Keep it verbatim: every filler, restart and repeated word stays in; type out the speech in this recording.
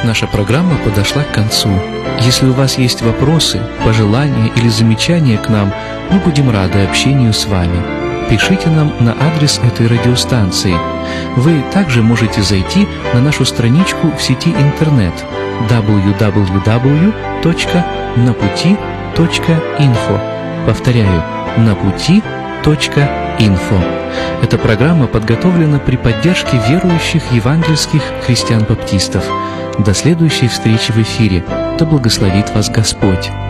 Наша программа подошла к концу. Если у вас есть вопросы, пожелания или замечания к нам, мы будем рады общению с вами. Пишите нам на адрес этой радиостанции. Вы также можете зайти на нашу страничку в сети интернет дабл ю дабл ю дабл ю точка на пути точка инфо. Повторяю, на пути точка инфо. Эта программа подготовлена при поддержке верующих евангельских христиан-баптистов. До следующей встречи в эфире. Да благословит вас Господь!